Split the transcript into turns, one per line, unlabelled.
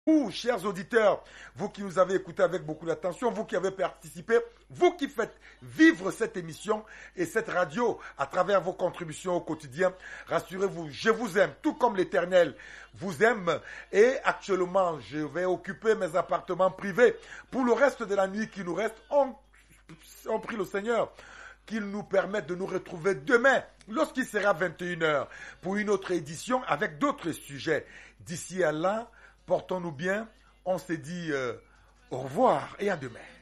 Vous, chers auditeurs, vous qui nous avez écoutés avec beaucoup d'attention, vous qui avez participé, vous qui faites vivre cette émission et cette radio à travers vos contributions au quotidien, rassurez-vous, je vous aime, tout comme l'Éternel vous aime. Et actuellement, je vais occuper mes appartements privés. Pour le reste de la nuit qui nous reste, on prie le Seigneur qu'il nous permette de nous retrouver demain, lorsqu'il sera 21h, pour une autre édition avec d'autres sujets. D'ici à là, portons-nous bien, on se dit au revoir et à demain.